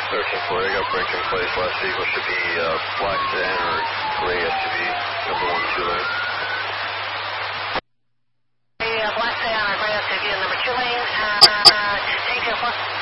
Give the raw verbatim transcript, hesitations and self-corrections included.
thirteen four, I got break in place. Last Eagle should be uh, black sedan or gray S U V, number one, two lane. Hey, uh, black sedan or gray S U V, number two lane, uh, take your plus.